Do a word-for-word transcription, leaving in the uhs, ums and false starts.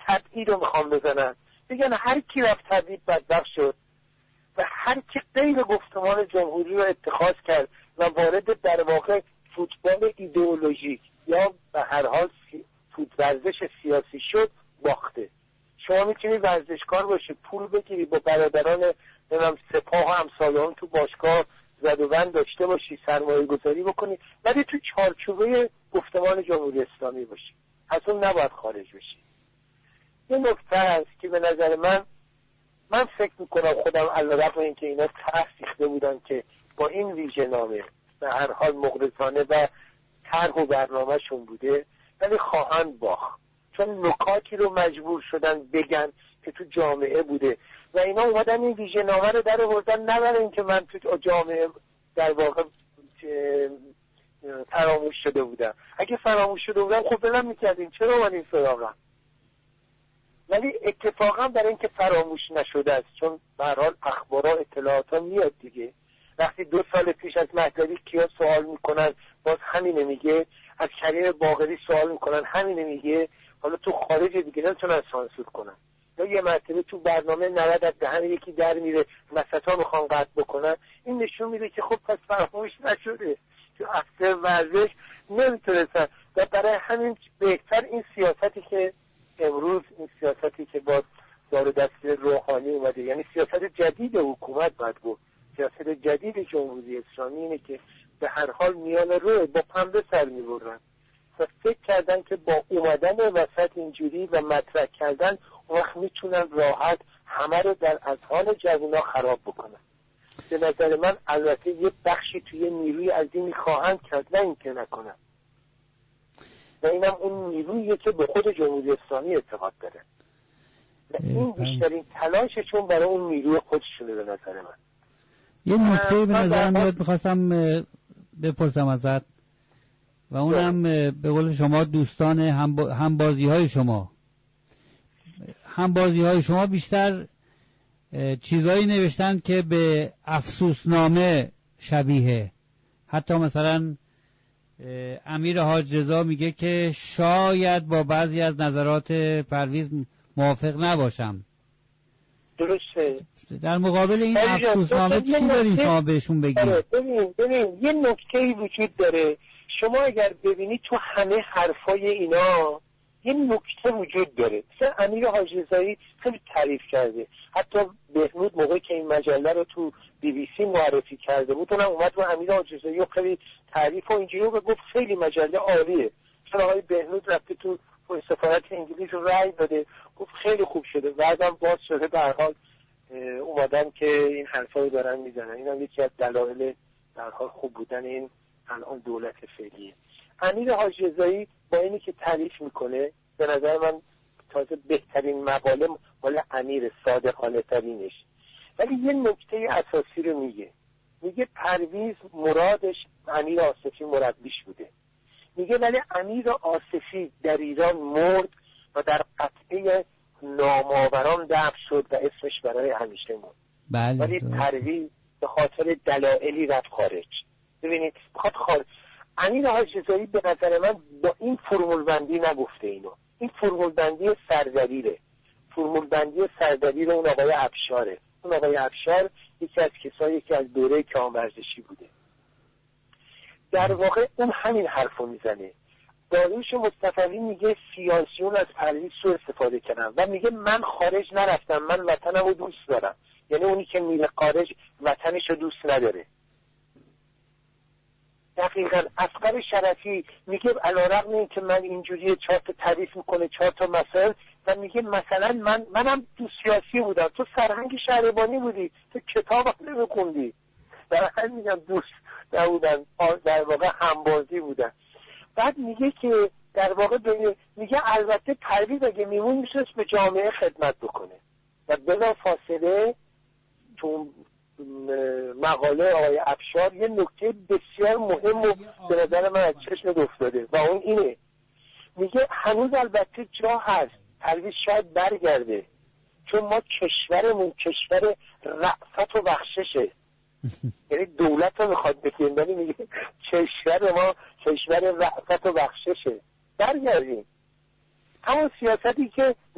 تبعید رو میخوام بزنن، بگن هر کی رفت تبعید بدبخت شد و هر کی غیر گفتمان جمهوری رو اتخاذ کرد و وارد در واقع فوتبال ایدئولوژیک یا به هر حال سی... فوت ورزش سیاسی شد باخته. شما میتونی ورزشکار باشی، پول بگیری، با برادران نمیم سپاه و همسایه‌ام تو باشگاه زد و بند داشته باشی، سرمایه گذاری بکنی، ولی تو چارچوبه گفتمان جمهوری اسلامی باشی، از اون نباید خارج بشی. یه نکته هست که به نظر من من فکر میکنم خودم علیرغم اینکه اینا طرح سیخته بودن که با این ویژه نامه به هر حال مغرضانه و طرح و برنامه شون بوده، ولی خواهند باخت، چون نکاتی رو مجبور شدن بگن که تو جامعه بوده و اینا اومدن این ویژه نامه رو در آوردن، نه برای اینکه من تو جامعه در واقع فراموش شده بودم. اگه فراموش شده بودم خب بلند میکردیم، چرا اومدیم سراغم؟ ولی اتفاقا برای اینکه فراموش نشده است، چون به هر حال اخبارا اطلاعاتا میاد دیگه. وقتی دو سال پیش از مهدوی کیا سوال میکنن باز همینه میگه، از کریم باقری سوال میکنن همینه میگه، حالا تو خارج دیگه نمیتونن سانسور کنن. یا یه مرتبه تو برنامه نود از دهن یکی در میره، وسطا میخوان قطع بکنن، این نشون میده که خب پس فراموش نشده. تو اصل ورزش نمیتونستن و برای همین بهتر این سیاستی که امروز این سیاستی که با دار دست روحانی اومده، یعنی سیاست جدید حکومت باید بود، سیاست جدید جمهوری اسلامی اینه که به هر حال میان رو با پنبه سر میبرن و فکر کردن که با اومدن وسط اینجوری و مطرح کردن اون وقت میتونن راحت همه رو در اذهان جوونا خراب بکنن. به نظر من البته یه بخشی توی نیروی عظیمی خواهند کرد، نه اینکه نکنن، و اینم اون نیروییه که به خود جمهوری اسلامی اعتقاد داره و این بیشترین تلاششون برای اون نیروی خودشونه. به نظر من یه نکته به نظرم میاد میخواستم بپرسم ازت و اونم به قول شما دوستان همبازی های شما همبازی های شما بیشتر چیزایی نوشتن که به افسوسنامه شبیه. حتی مثلا امیر حاج رضا میگه که شاید با بعضی از نظرات پرویز موافق نباشم. درسته. در مقابل این افسوسنامه چی دارین شما بهشون بگید؟ ببین ببین یه نکته‌ای وجود داره. شما اگر ببینید تو همه حرفای اینا یه نکته وجود داره. مثلا امیر حاج رضایی خیلی تعریف کرده، حتی بهنود موقعی که این مجله رو تو بی بی سی معرفی کرده بود اونم اومد و امیر حاج رضایی خیلی تعریف و اینجوری رو گفت خیلی مجله عالیه. مثلا آقای بهنود رفته تو سفارت انگلیس رأی داده، گفت خیلی خوب شده، بعدم باز شده به هر حال اومدن که این حرفا رو دارن میزنن. اینم یکی از دلایل در حال خوب بودن این الان دولت فعلیه. امیر حاج رضایی با اینی که تعریف میکنه به نظر من تازه بهترین مقاله مال امیر صادقانه ترینش، ولی یه نکته اساسی رو میگه. میگه پرویز مرادش امیر آصفی مربیش بوده. میگه ولی امیر آصفی در ایران مرد و در قطعه نامآوران دفن شد و اسمش برای همیشه مرد. بله. ولی پرویز به خاطر دلایلی رفت خارج. ببینید بخاطر خارج. امیر حاج رضایی به نظر من با این فرمول بندی نگفته اینو. این فرمول بندی سردبیره. فرمول بندی سردبیر اون آقای افشاره. اون آقای افشار یکی از کسایی که از دوره کامورزشی بوده. در واقع اون همین حرفو میزنه. داریوش مصطفی میگه سیاسیون از پرویز سوء استفاده کردن و میگه من خارج نرفتم، من وطنم رو دوست دارم. یعنی اونی که میره خارج وطنش رو دوست نداره. دقیقاً اصغر شرفی میگه علیرغم این که من اینجوری چهار تا تعریف میکنه چهار تا مسائل و میگه مثلا من منم تو سیاسی بودم، تو سرهنگ شهربانی بودی، تو کتاب نمیخوندی. در همین میگم دوست نبودن، در واقع همبازی بودن. بعد میگه که در واقع میگه البته پرویز اگه میمون میتونست به جامعه خدمت بکنه و بلا فاصله تو مقاله آقای افشار یه نکته بسیار مهم و به نظر من از چشم افتاده و اون اینه، میگه هنوز البته جا هست پرویز شاید برگرده، چون ما کشورمون کشور رأفت و بخششه. یعنی دولت رو میخواد بکنیم، ولی میگه کشور ما کشور رأفت و بخششه، برگردیم همون سیاستی که